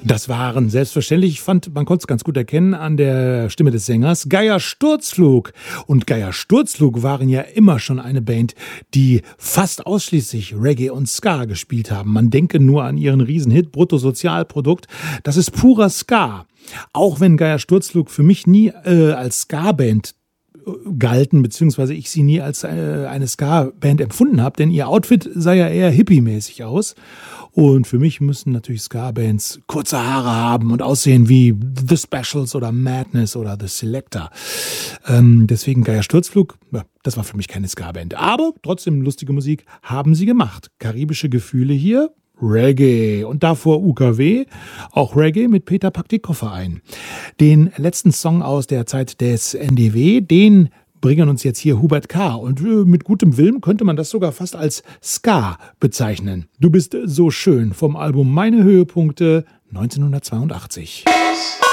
Das waren selbstverständlich, ich fand, man konnte es ganz gut erkennen an der Stimme des Sängers, Geier Sturzflug. Und Geier Sturzflug waren ja immer schon eine Band, die fast ausschließlich Reggae und Ska gespielt haben. Man denke nur an ihren Riesenhit Bruttosozialprodukt. Das ist purer Ska. Auch wenn Geier Sturzflug für mich nie als Ska-Band galten, beziehungsweise ich sie nie als eine Ska-Band empfunden habe, denn ihr Outfit sah ja eher hippie-mäßig aus. Und für mich müssen natürlich Ska-Bands kurze Haare haben und aussehen wie The Specials oder Madness oder The Selector. Deswegen Geier Sturzflug, das war für mich keine Ska-Band. Aber trotzdem lustige Musik haben sie gemacht. Karibische Gefühle hier, Reggae und davor UKW, auch Reggae mit Peter packt die Koffer ein. Den letzten Song aus der Zeit des NDW, den bringen uns jetzt hier Hubert K. Und mit gutem Willen könnte man das sogar fast als Ska bezeichnen. Du bist so schön vom Album Meine Höhepunkte 1982.